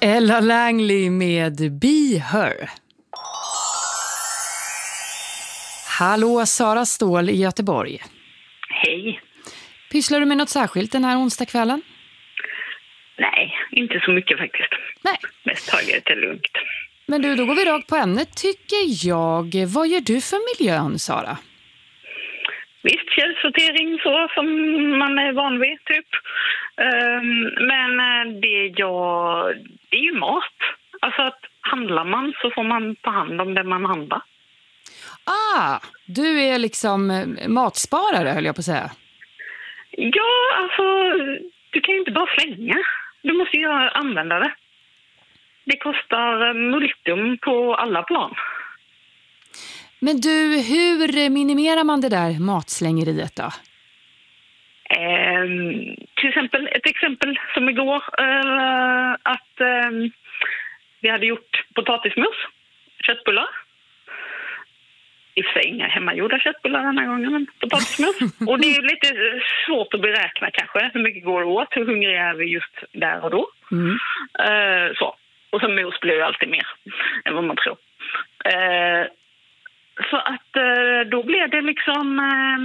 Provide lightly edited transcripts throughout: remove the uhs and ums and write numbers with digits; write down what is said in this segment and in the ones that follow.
Ella Langley med Be Her. Hallå, Sara Ståhl i Göteborg. Hej. Pysslar du med något särskilt den här onsdagskvällen? Nej, inte så mycket faktiskt. Nej. Mest taget är lugnt. Men du, då går vi rakt på ämnet tycker jag. Vad gör du för miljön, Sara? Visst, källsortering så som man är van vid, typ. Men det är ju mat. Alltså att handlar man så får man ta hand om det man handlar. Du är liksom matsparare, höll jag på att säga. Ja, alltså du kan ju inte bara slänga. Du måste ju använda det. Det kostar multum på alla plan. Men du, hur minimerar man det där matslängeriet då? Till exempel, ett exempel som igår, att vi hade gjort potatismos, köttbullar. I och för sig inga hemmagjorda köttbullar den här gången, men potatismos. Och det är ju lite svårt att beräkna kanske hur mycket går det åt, hur hungriga är vi just där och då. Så. Och så mos blir ju alltid mer än vad man tror. Så att då blev det liksom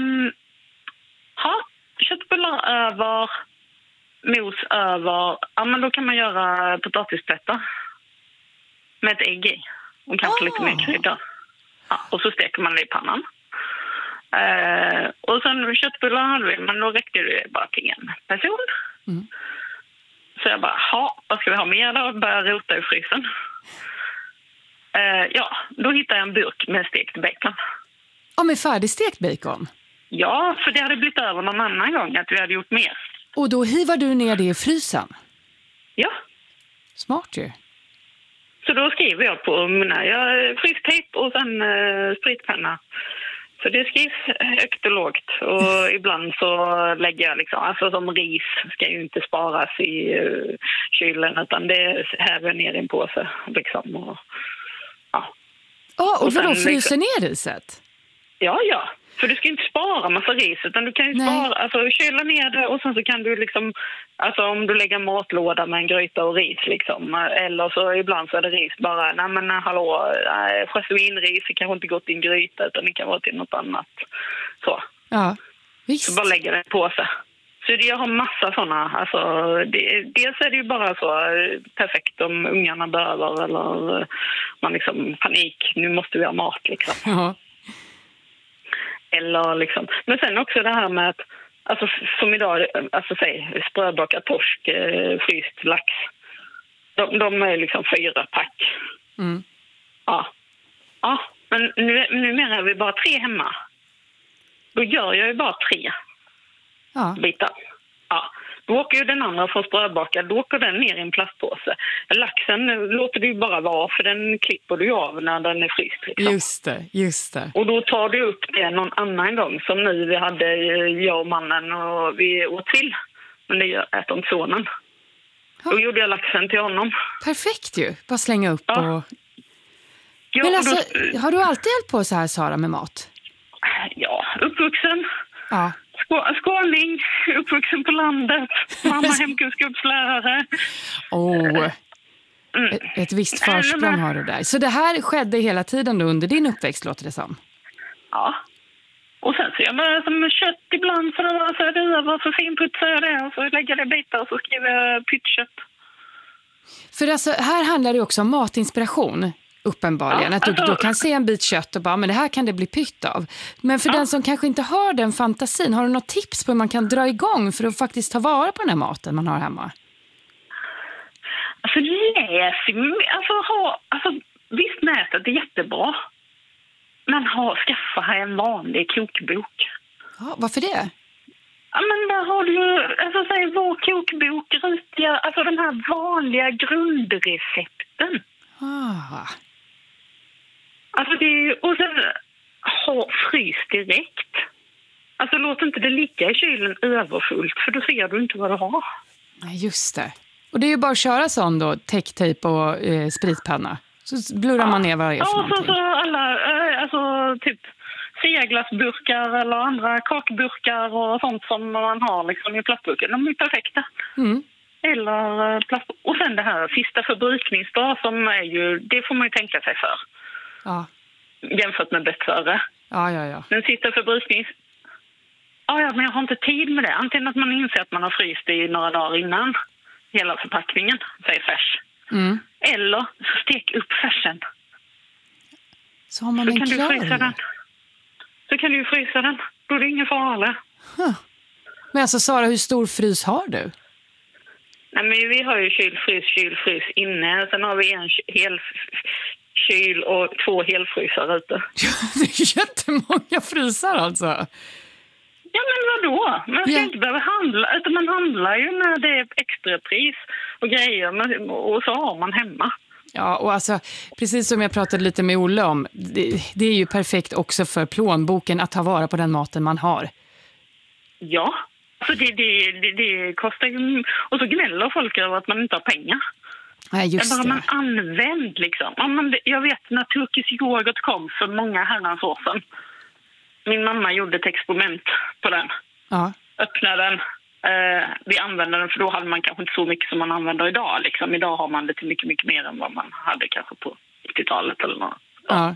köttbullar över, mos över. Ja, men då kan man göra potatisplättar med ett ägg i och kanske lite mer krydda. Ja, och så steker man det i pannan. Och sen köttbullar hade vi, men då räckte det bara till en person. Så jag bara, vad ska vi ha mer då? Började rota i frysen. Då hittade jag en burk med stekt bacon. Med färdigstekt bacon? Ja, för det hade blivit över någon annan gång att vi hade gjort mer. Och då hivar du ner det i frysen? Ja. Smart ju. Så då skriver jag på mina frystejp och sen spritpenna. Så det skrivs högt och lågt. Och ibland så lägger jag liksom, alltså som ris ska ju inte sparas i kylen utan det häver ner i en påse liksom. Och vadå, fryser ner riset? Ja. För du ska inte spara massa ris utan du kan ju spara, alltså kyla ner det och sen så kan du liksom, alltså om du lägger matlåda med en gryta och ris liksom, eller så ibland så är det ris bara, jasminris det kanske inte gått i en gryta utan det kan vara till något annat. Så. Ja, visst. Så bara lägger det på sig. Så jag har massa sådana, alltså dels är det ju bara så perfekt om ungarna behöver eller man liksom panik, nu måste vi ha mat liksom. Ja. Eller liksom. Men sen också det här med att, alltså som idag, alltså säg sprödbakad torsk, fryst lax. De är liksom 4 pack. Ja, men numera är vi bara 3 hemma. Då gör jag ju bara 3 bitar. Ja. Då åker ju den andra från sprödbakad, då åker den ner i en plastpåse. Laxen låter du ju bara vara, för den klipper du av när den är fryst. Liksom. Just det. Och då tar du upp det någon annan gång, som nu vi hade jag och mannen och vi åt till. Men det äter inte sonen. Då gjorde jag laxen till honom. Perfekt ju, bara slänga upp och... Ja, men alltså, har du alltid hjälpt på så här, Sara, med mat? Ja, uppvuxen. Ja. Skåning, uppvuxen på landet, mamma hemkunskapslärare. Ett visst försprång har du där. Så det här skedde hela tiden då under din uppväxt, låter det som? Ja. Och sen så jag började som kött ibland för att så det var så finputsar jag det och så lägger jag det bitar och så skriver jag pyttkött. För alltså, här handlar det också om matinspiration. Uppenbarligen, att du då kan se en bit kött och bara, men det här kan det bli pytt av. Men för den som kanske inte har den fantasin, har du något tips på hur man kan dra igång för att faktiskt ta vara på den här maten man har hemma? Alltså visst nätet är jättebra. Men skaffa en vanlig kokbok. Ja, varför det? Ja, men där har du ju, alltså säg vår kokbok, alltså de här vanliga grundrecepten. Alltså och sen frys direkt. Alltså låt inte det ligga i kylen överfullt för då ser du inte vad du har. Nej, just det. Och det är ju bara att köra sån då, täcktejp och spritpanna. Så blurrar man ner vad det är för någonting. Så alla, typ seglasburkar eller andra kakburkar och sånt som man har liksom i plastburken. De är perfekta. Eller plast. Och sen det här sista förbrukningsdag som är ju, det får man ju tänka sig för. Ja. Jämfört med bäst före. Ja. Den sista Ja, men jag har inte tid med det. Antingen att man inser att man har fryst i några dagar innan hela förpackningen, säg färs. Eller så stek upp färsen. Så har man så en kan klar. Du frysa den. Så kan du frysa den. Då är det ingen fara. Men alltså Sara, hur stor frys har du? Nej, men vi har ju kylfrys inne. Sen har vi en hel kyl och 2 helfrysar ute. Det är jättemånga frysar alltså. Ja, men vadå? Man ska inte behöva handla. Utan man handlar ju när det är extrapris och grejer. Och så har man hemma. Ja, och alltså, precis som jag pratade lite med Olle om, det är ju perfekt också för plånboken att ta vara på den maten man har. Ja, så det kostar ju... Och så gnäller folk över att man inte har pengar. Nej, just det. Man använder liksom. Jag vet när turkisk yoghurt kom för många herrans år sedan. Min mamma gjorde ett experiment på den. Ja. Öppnade den. Vi använde den för då hade man kanske inte så mycket som man använder idag. Liksom. Idag har man det till mycket, mycket mer än vad man hade kanske på 80-talet eller något. Ja.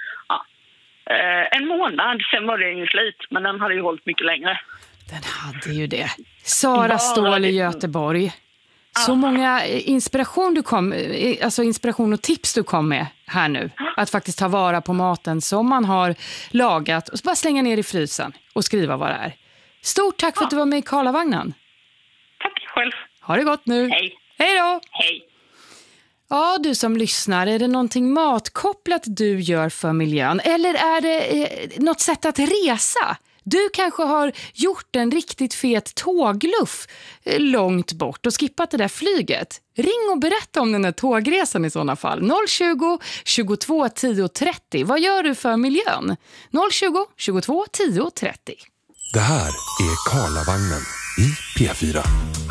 En månad, sen var det ingen slit. Men den hade ju hållit mycket längre. Den hade ju det. Sara Ståhl i Göteborg. Så många inspiration och tips du kom med här nu. Att faktiskt ta vara på maten som man har lagat. Och så bara slänga ner i frysen och skriva vad det är. Stort tack för att du var med i Karlavagnen. Tack själv. Ha det gott nu. Hej. Hej då. Hej. Ja, du som lyssnar, är det någonting matkopplat du gör för miljön? Eller är det något sätt att resa? Du kanske har gjort en riktigt fet tågluff långt bort och skippat det där flyget. Ring och berätta om den här tågresan i sådana fall. 020 22 10 30. Vad gör du för miljön? 020 22 10 30. Det här är Karlavagnen i P4.